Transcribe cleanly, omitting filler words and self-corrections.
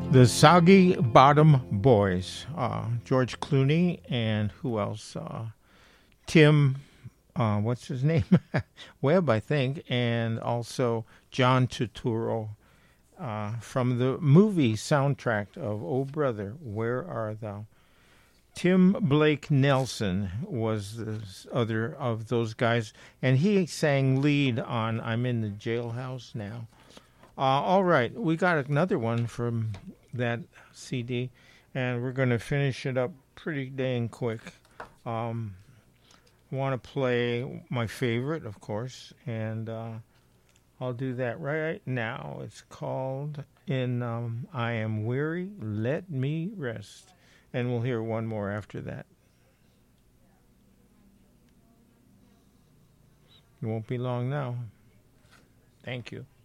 The Soggy Bottom Boys, George Clooney, and who else? Tim, what's his name? Webb, I think, and also John Turturro from the movie soundtrack of Oh Brother, Where Art Thou? Tim Blake Nelson was the other of those guys, and he sang lead on I'm in the Jailhouse Now. All right, we got another one from that CD, and we're going to finish it up pretty dang quick. Want to play my favorite, of course, and I'll do that right now. It's called I Am Weary, Let Me Rest. And we'll hear one more after that. It won't be long now. Thank you.